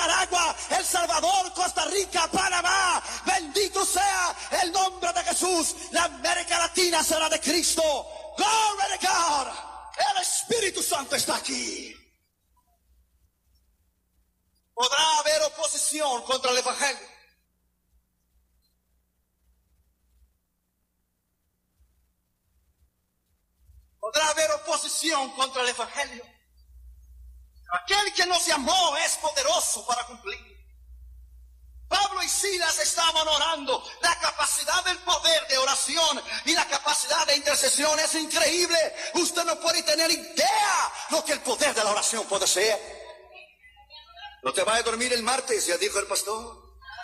Nicaragua, El Salvador, Costa Rica, Panamá. Bendito sea el nombre de Jesús. La América Latina será de Cristo. Glory to God. El Espíritu Santo está aquí. Podrá haber oposición contra el Evangelio. Podrá haber oposición contra el Evangelio. Aquel que nos llamó es poderoso para cumplir. Pablo y Silas estaban orando. La capacidad del poder de oración y la capacidad de intercesión es increíble. Usted no puede tener idea lo que el poder de la oración puede ser. No te vayas a dormir el martes, ya dijo el pastor.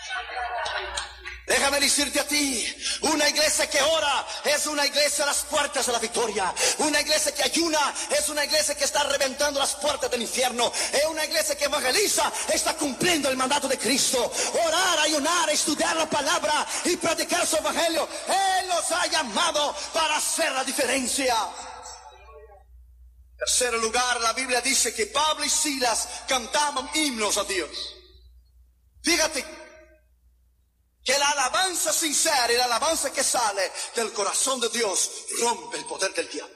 Déjame decirte a ti, una iglesia que ora es una iglesia a las puertas de la victoria. Una iglesia que ayuna es una iglesia que está reventando las puertas del infierno. Es una iglesia que evangeliza, está cumpliendo el mandato de Cristo. Orar, ayunar, estudiar la palabra y predicar su evangelio. Él nos ha llamado para hacer la diferencia. En tercer lugar, la Biblia dice que Pablo y Silas cantaban himnos a Dios. Fíjate que la alabanza sincera y la alabanza que sale del corazón de Dios rompe el poder del diablo.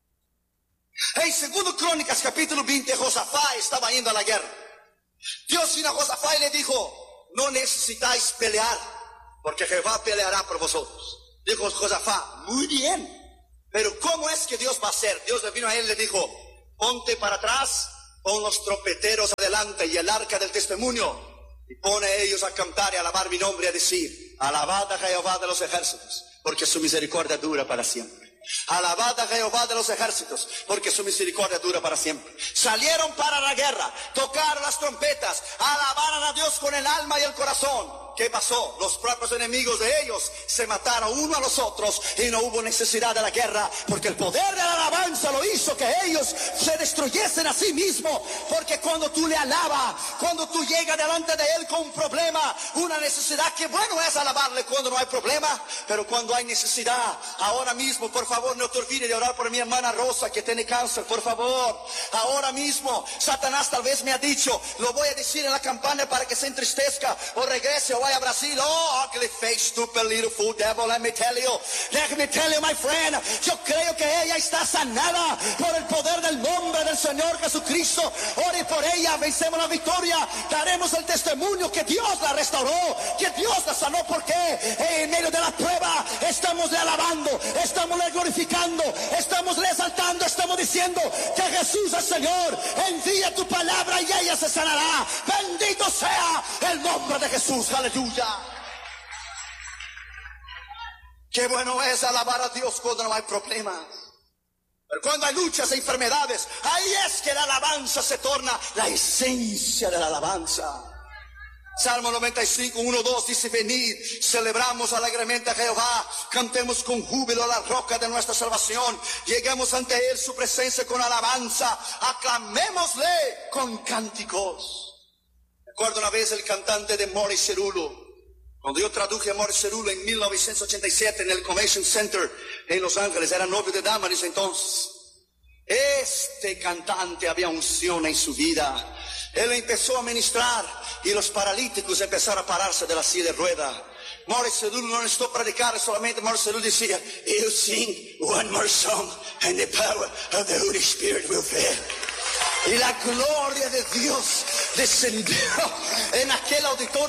En 2 Crónicas capítulo 20, Josafat estaba yendo a la guerra. Dios vino a Josafat y le dijo: no necesitáis pelear, porque Jehová peleará por vosotros. Dijo Josafat: muy bien, pero ¿cómo es que Dios va a hacer? Dios le vino a él y le dijo: ponte para atrás, pon los trompeteros adelante y el arca del testimonio, y pone a ellos a cantar y a alabar mi nombre y a decir: alabad a Jehová de los ejércitos, porque su misericordia dura para siempre. Alabad a Jehová de los ejércitos, porque su misericordia dura para siempre. Salieron para la guerra, tocaron las trompetas, alabaron a Dios con el alma y el corazón. ¿Qué pasó? Los propios enemigos de ellos se mataron uno a los otros y no hubo necesidad de la guerra, porque el poder de la alabanza lo hizo que ellos se destruyesen a sí mismos. Porque cuando tú le alabas, cuando tú llegas delante de él con un problema, una necesidad, que bueno es alabarle cuando no hay problema, pero cuando hay necesidad, ahora mismo, por favor, no te olvides de orar por mi hermana Rosa que tiene cáncer, por favor. Ahora mismo, Satanás tal vez me ha dicho, lo voy a decir en la campaña para que se entristezca o regrese o vaya a Brasil. Oh, ugly face, stupid little fool devil, let me tell you, my friend, yo creo que ella está sanada por el poder del nombre del Señor Jesucristo. Ore por ella, vencemos la victoria, daremos el testimonio que Dios la restauró, que Dios la sanó, porque en medio de la prueba estamos le alabando, estamos le glorificando, estamos le exaltando, estamos diciendo que Jesús es Señor. Envía tu palabra y ella se sanará. Bendito sea el nombre de Jesús, aleluya. Qué bueno es alabar a Dios cuando no hay problemas. Pero cuando hay luchas e enfermedades, ahí es que la alabanza se torna la esencia de la alabanza. Salmo 95, 1, 2 dice: venid, celebramos alegremente a Jehová, cantemos con júbilo a la roca de nuestra salvación, lleguemos ante él su presencia con alabanza, aclamémosle con cánticos. Recuerdo una vez el cantante de Morris Cerulo, cuando yo traduje a Morris Cerulo en 1987 en el Convention Center en Los Ángeles, era novio de Damaris entonces. Este cantante había unción en su vida. Él empezó a ministrar y los paralíticos empezaron a pararse de la silla de rueda. Morris Cerulo no necesitó predicar, solamente Morris Cerulo decía: you sing one more song and the power of the Holy Spirit will fail. Y la gloria de Dios descendió en aquel auditorio.